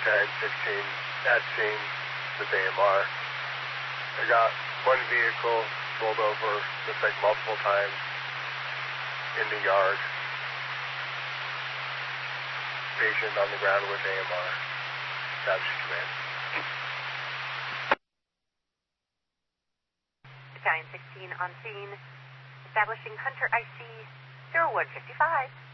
Battalion 16 at scene with AMR. I got one vehicle rolled over, looks like multiple times, in the yard. Patient on the ground with AMR. Establishing command. Battalion 16 on scene. Establishing Hunter IC 0155.